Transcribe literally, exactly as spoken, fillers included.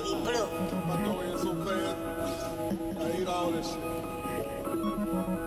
navy blue. My dough in so fast. I eat all this shit.